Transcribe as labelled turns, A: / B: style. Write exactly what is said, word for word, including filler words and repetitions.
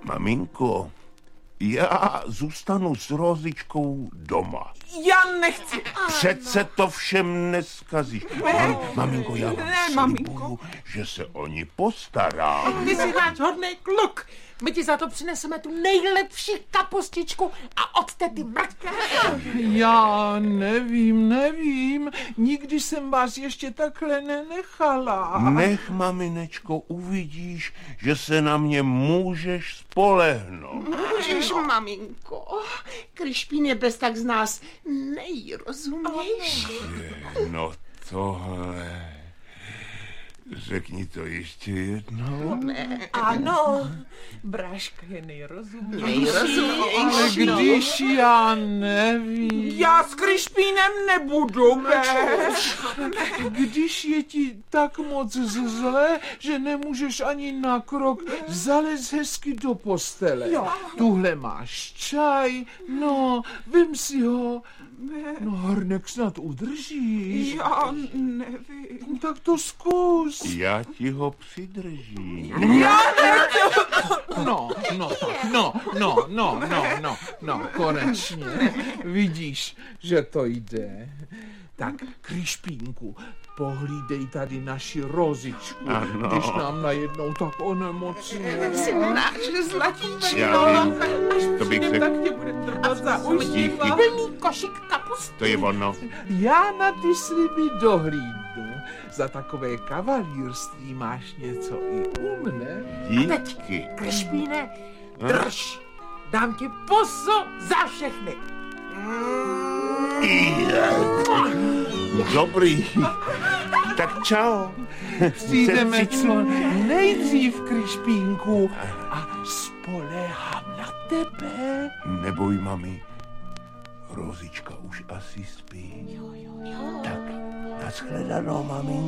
A: Maminko, já zůstanu s Rozičkou doma.
B: Já nechci.
A: Přece to všem neskazíš. Mam, maminko, já vám
B: Ne, maminko.
A: slibuju, že se o ní postarám.
B: Ty jsi náš hodnej kluk. My ti za to přineseme tu nejlepší kapustičku a od tety mrtvé.
C: Já nevím, nevím. Nikdy jsem vás ještě takhle nenechala.
A: Nech, maminečko, uvidíš, že se na mě můžeš spolehnout.
D: Můžeš, maminko. Krišpín je bez tak z nás nejrozumější.
A: No tohle... Řekni to ještě jednou.
D: Ne,
B: Ano, Bráška je nejrozumější.
C: Ale když já nevím,
B: Já s Krišpínem nebudu, Béš.
C: když je ti tak moc zle, že nemůžeš ani na krok, zalez hezky do postele. Tuhle máš čaj, no, vem si ho. No, hrnek snad udržíš.
B: Já nevím.
C: Tak to zkus.
A: Já ti ho přidržím.
C: No, no, tak, no, no, no, no, no, no, konečně. Vidíš, že to jde. Tak, Krišpínku, pohlídej tady naši Rozičku,
A: Ano.
C: když nám najednou tak onemocně.
D: jsi náš zlatíček.
A: Já vím, to bych
B: Tak
A: řekl.
B: tě bude trvat za
A: Díky.
B: uštiva. Plný košík kapusty.
A: To je ono.
C: Já na ty sliby dohlídnu. Za takové kavalírství máš něco i u mne.
A: Díky.
B: Krišpíne, drž. Dám ti pusu za všechny.
A: Dobrý. Tak čau.
C: Přijdeme co nejdřív, Krišpínku, a spoléhám na tebe.
A: Neboj, mami. Rozička už asi spí. Tak, nashledanou, mami.